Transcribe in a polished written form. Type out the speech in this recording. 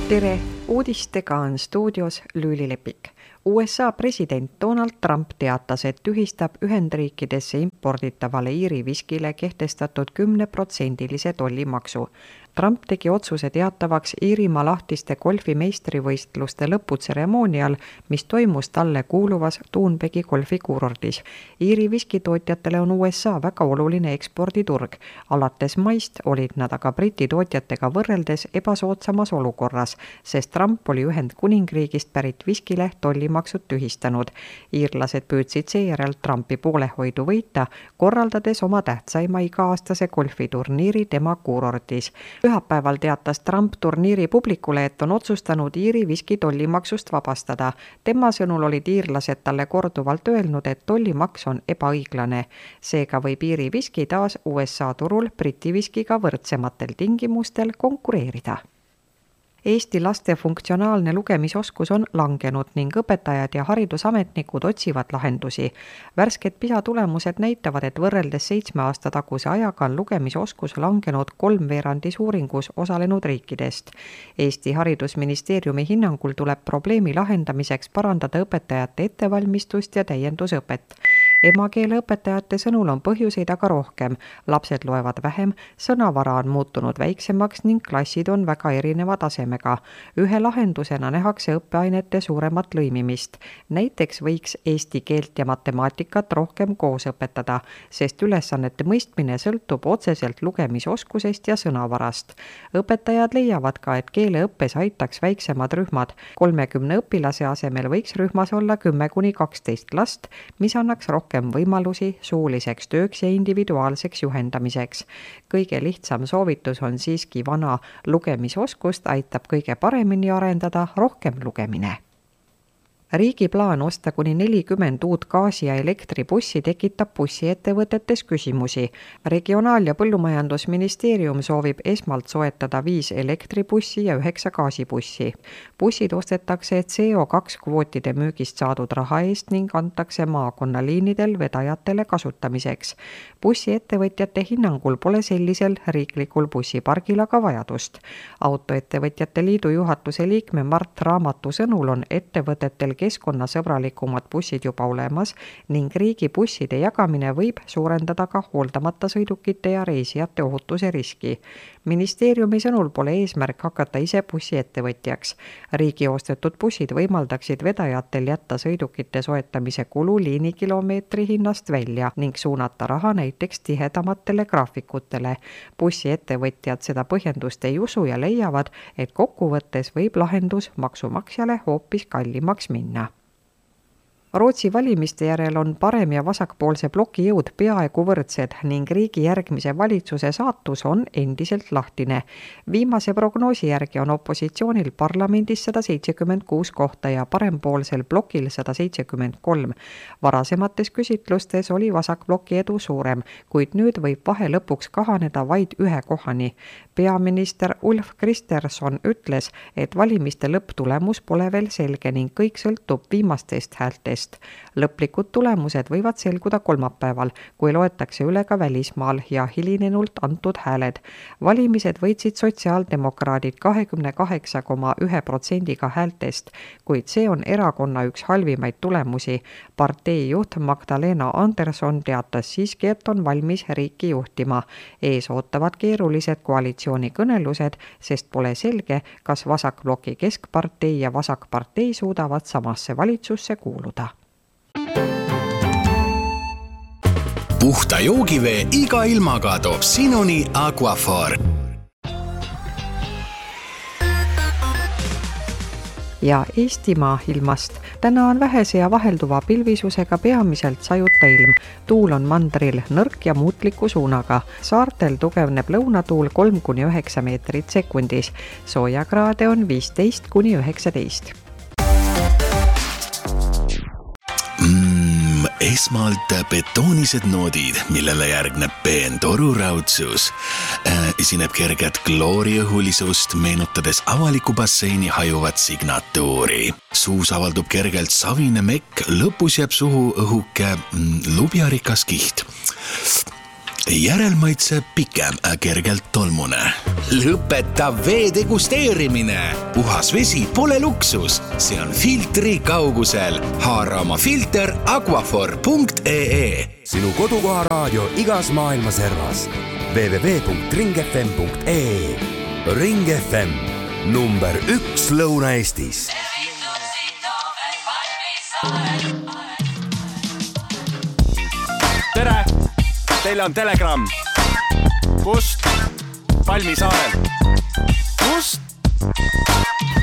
Tere! Uudistega on stuudios Lüüli Lepik. USA president Donald Trump teatas, et tühistab Ühendriikidesse imporditavale Iiri viskile kehtestatud 10% tollimaksu. Trump tegi otsuse teatavaks Iirimaa lahtiste golfi meistrivõistluste lõputseremoonial, mis toimus talle kuuluvas Thornbegi golfikuurordis. Iiri viskitootjatele on USA väga oluline eksporditurg. Alates maist olid nad aga Briti tootjatega võrreldes ebasoodsamas olukorras, sest Trump oli Ühendkuningriigist pärit viskile tollimaksud tühistanud. Iirlased püüdsid seejärel Trumpi poolehoidu võita, korraldades oma tähtsaima iga-aastase golfiturniiri tema kuurordis. Pühapäeval teatas Trump turniiri publikule, et on otsustanud Iiri viski tollimaksust vabastada. Tema sõnul olid iirlased talle korduvalt öelnud, et tollimaks on ebaõiglane. Seega võib Iiri viski taas USA turul Briti viskiga võrdsematel tingimustel konkureerida. Eesti laste funktsionaalne lugemisoskus on langenud ning õpetajad ja haridusametnikud otsivad lahendusi. Värsked PISA tulemused näitavad, et võrreldes 7 aasta taguse ajaga on lugemisoskus langenud 3/4 uuringus osalenud riikidest. Eesti haridusministeeriumi hinnangul tuleb probleemi lahendamiseks parandada õpetajate ettevalmistust ja täiendusõpet. Emakeeleõpetajate sõnul on põhjuseid aga rohkem. Lapsed loevad vähem, sõnavara on muutunud väiksemaks ning klassid on väga erineva tasemega. Ühe lahendusena nähakse õppeainete suuremat lõimimist. Näiteks võiks eesti keelt ja matemaatikat rohkem koos õpetada, sest ülesannete mõistmine sõltub otseselt lugemisoskusest ja sõnavarast. Õpetajad leiavad ka, et keeleõppes aitaks väiksemad rühmad. 30 õpilase asemel võiks rühmas olla 10–12 last, mis annaks rohkem võimalusi suuliseks tööks ja individuaalseks juhendamiseks. Kõige lihtsam soovitus on siiski vana lugemisoskust aitab kõige paremini arendada rohkem lugemine. Riigi plaan osta kuni 40 uut gaasi- ja elektribussi tekitab bussiettevõtetes küsimusi. Regionaal- ja Põllumajandusministeerium soovib esmalt soetada 5 elektribussi ja 9 gaasibussi. Bussid ostetakse CO2 kvootide müügist saadud raha eest ning antakse maakonnaliinidel vedajatele kasutamiseks. Bussiettevõtjate hinnangul pole sellisel riiklikul bussipargil aga vajadust. Autoettevõtjate liidu juhatuse liikme Mart Raamatu sõnul on ettevõtetel keskkonnasõbralikumad bussid juba olemas ning riigi busside jagamine võib suurendada ka hooldamata sõidukite ja reisijate ohutuse riski. Ministeeriumi sõnul pole eesmärk hakata ise bussiettevõtjaks. Riigi ostetud bussid võimaldaksid vedajatel jätta sõidukite soetamise kulu liinikilomeetri hinnast välja ning suunata raha näiteks tihedamatele graafikutele. Bussiettevõtjad seda põhjendust ei usu ja leiavad, et kokkuvõttes võib lahendus maksumaksjale hoopis kallimaks minna. Rootsi valimiste järel on parem- ja vasakpoolse bloki jõud peaaegu võrdsed ning riigi järgmise valitsuse saatus on endiselt lahtine. Viimase prognoosi järgi on opositsioonil parlamendis 176 kohta ja parempoolsel blokil 173. Varasemates küsitlustes oli vasakbloki edu suurem, kuid nüüd võib vahe lõpuks kahaneda vaid 1 kohani. Peaminister Ulf Kristersson ütles, et valimiste lõpptulemus pole veel selge ning kõik sõltub viimastest häältest. Lõplikud tulemused võivad selguda kolmapäeval, kui loetakse üle ka välismaal ja hilinenult antud hääled. Valimised võitsid sotsiaaldemokraadid 28,1% häältest, kuid see on erakonna üks halvimaid tulemusi. Partei juht Magdalena Andersson teatas siiski, et on valmis riiki juhtima. Ees ootavad keerulised koalitsioonikõnelused, sest pole selge, kas vasakbloki keskpartei ja vasakpartei suudavad samasse valitsusse kuuluda. Puhta joogivee iga ilmaga toob sinuni Aquaphor. Ja Eestimaa ilmast. Täna on vähese ja vahelduva pilvisusega peamiselt sajuta ilm. Tuul on mandril nõrk ja muutliku suunaga. Saartel tugevneb lõunatuul 3–9 meetrit sekundis. Soojakraade on 15–19. Esmalt betoonised noodid, millele järgneb peen toruraudsus. Esineb kerget klooriõhulisust, meenutades avaliku basseini hajuvat signatuuri. Suus avaldub kergelt savine mekk, lõpus jääb suhu õhuke lubjarikas kiht. järelmaitse pikem, kergelt tolmune. Lõpeta vee degusteerimine. Puhas vesi pole luksus, see on filtri kaugusel. Haara oma filter aquafor.ee. Sinu kodukoha raadio igas maailma servas. www.ringfm.ee. Ring FM, number 1 Lõuna-Eestis. Tere! Teile on Telegram. Kust? Palmisaarel. Kust?